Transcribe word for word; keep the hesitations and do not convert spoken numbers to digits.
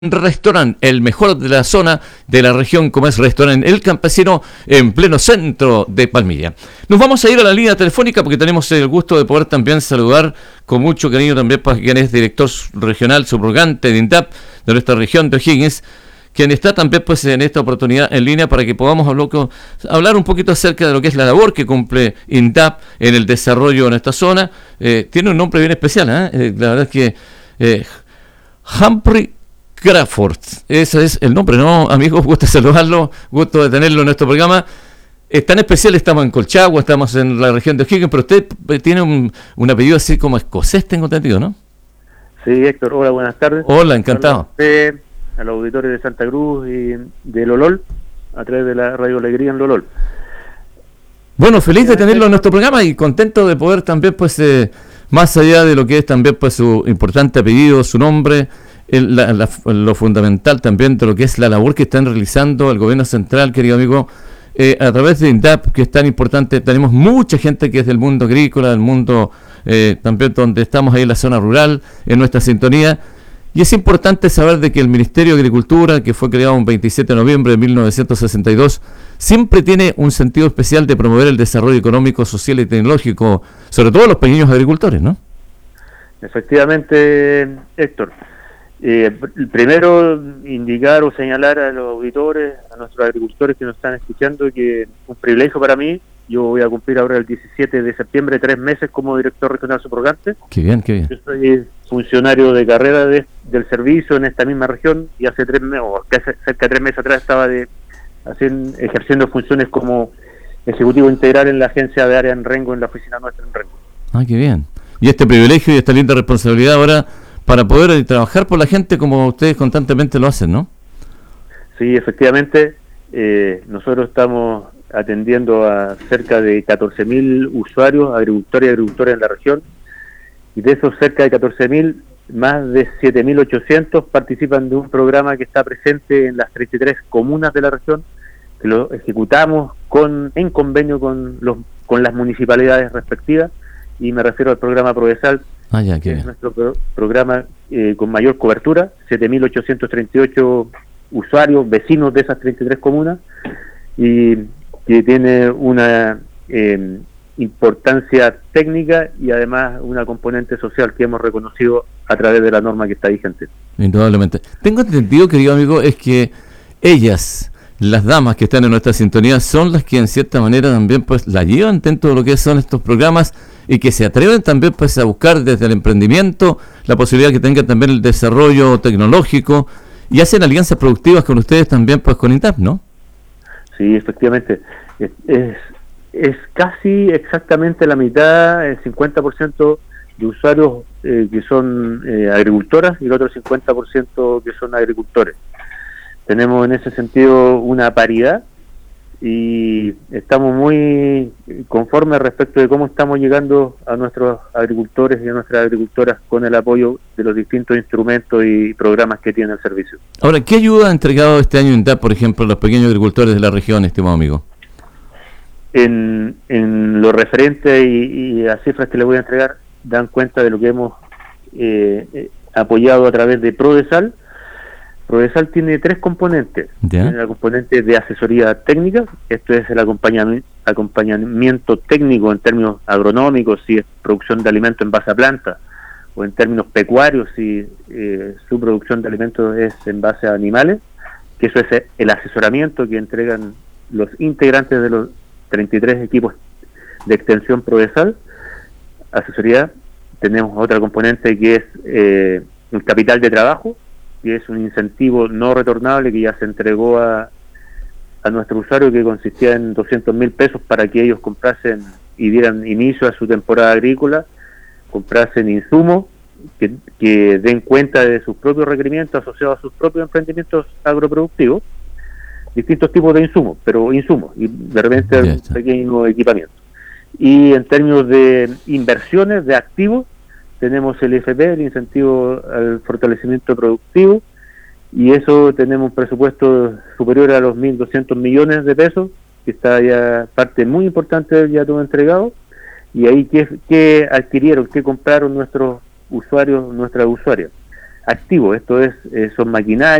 Restaurante, el mejor de la zona de la región, como es Restaurante El Campesino, en pleno centro de Palmilla. Nos vamos a ir a la línea telefónica porque tenemos el gusto de poder también saludar con mucho cariño también para quien es director regional subrogante de INDAP de nuestra región de O'Higgins, quien está también pues en esta oportunidad en línea para que podamos hablar, hablar un poquito acerca de lo que es la labor que cumple INDAP en el desarrollo en esta zona. Eh, tiene un nombre bien especial, ¿eh? Eh, la verdad es que eh, Humphrey Crawford, ese es el nombre, ¿no, amigos? Gusto de saludarlo, gusto de tenerlo en nuestro programa. Es tan especial, estamos en Colchagua, estamos en la región de O'Higgins, pero usted tiene un, un apellido así como escocés, tengo entendido, ¿no? Sí, Héctor, hola, buenas tardes. Hola, encantado. A usted, a los auditores de Santa Cruz y de Lolol, a través de la Radio Alegría en Lolol. Bueno, feliz de tenerlo en nuestro programa y contento de poder también, pues, eh, más allá de lo que es también, pues, su importante apellido, su nombre, El, la, la, lo fundamental también de lo que es la labor que están realizando el gobierno central, querido amigo, eh, a través de INDAP, que es tan importante. Tenemos mucha gente que es del mundo agrícola, del mundo eh, también donde estamos ahí en la zona rural, en nuestra sintonía, y es importante saber de que el Ministerio de Agricultura, que fue creado el veintisiete de noviembre de mil novecientos sesenta y dos, siempre tiene un sentido especial de promover el desarrollo económico, social y tecnológico, sobre todo los pequeños agricultores, ¿no? Efectivamente, Héctor. Eh, primero, indicar o señalar a los auditores, a nuestros agricultores que nos están escuchando, que es un privilegio para mí. Yo voy a cumplir ahora el diecisiete de septiembre tres meses como director regional subrogante. Qué bien, qué bien. Yo soy funcionario de carrera de, del servicio en esta misma región y hace tres meses, o casi cerca de tres meses atrás estaba de, haciendo, ejerciendo funciones como ejecutivo integral en la agencia de área en Rengo, en la oficina nuestra en Rengo. Ah, qué bien. Y este privilegio y esta linda responsabilidad ahora para poder trabajar por la gente como ustedes constantemente lo hacen, ¿no? Sí, efectivamente, eh, nosotros estamos atendiendo a cerca de catorce mil usuarios, agricultores y agricultoras en la región, y de esos cerca de catorce mil, más de siete mil ochocientos participan de un programa que está presente en las treinta y tres comunas de la región, que lo ejecutamos con en convenio con los con las municipalidades respectivas, y me refiero al programa Prodesal. Ah, ya, que es nuestro pro- programa eh, con mayor cobertura, siete mil ochocientos treinta y ocho usuarios, vecinos de esas treinta y tres comunas, y que tiene una eh, importancia técnica y además una componente social que hemos reconocido a través de la norma que está vigente. Indudablemente. Tengo entendido, querido amigo, es que ellas, las damas que están en nuestra sintonía, son las que en cierta manera también pues la llevan dentro de lo que son estos programas y que se atreven también pues a buscar desde el emprendimiento la posibilidad que tengan también el desarrollo tecnológico y hacen alianzas productivas con ustedes también pues con INDAP, ¿no? Sí, efectivamente. Es, es, es casi exactamente la mitad, el cincuenta por ciento de usuarios eh, que son eh, agricultoras y el otro cincuenta por ciento que son agricultores. Tenemos en ese sentido una paridad y estamos muy conformes respecto de cómo estamos llegando a nuestros agricultores y a nuestras agricultoras con el apoyo de los distintos instrumentos y programas que tiene el servicio. Ahora, ¿qué ayuda ha entregado este año INDAP, por ejemplo, a los pequeños agricultores de la región, estimado amigo? En, en lo referente y, y las cifras que le voy a entregar dan cuenta de lo que hemos eh, eh, apoyado a través de Prodesal. Prodesal tiene tres componentes. ¿Ya? Tiene la componente de asesoría técnica, esto es el acompañamiento, acompañamiento técnico en términos agronómicos, si es producción de alimentos en base a planta, o en términos pecuarios, si eh, su producción de alimentos es en base a animales, que eso es el asesoramiento que entregan los integrantes de los treinta y tres equipos de extensión Prodesal. Asesoría, tenemos otra componente que es eh, el capital de trabajo, que es un incentivo no retornable que ya se entregó a, a nuestro usuario, que consistía en doscientos mil pesos para que ellos comprasen y dieran inicio a su temporada agrícola, comprasen insumos que, que den cuenta de sus propios requerimientos asociados a sus propios emprendimientos agroproductivos, distintos tipos de insumos, pero insumos, y de repente un pequeño equipamiento. Y en términos de inversiones, de activos, tenemos el I F P, el incentivo al fortalecimiento productivo, y eso tenemos un presupuesto superior a los mil doscientos millones de pesos, que está ya parte muy importante del ya todo entregado, y ahí qué, qué adquirieron, qué compraron nuestros usuarios, nuestras usuarias. activo. Esto es, eh, son maquinarias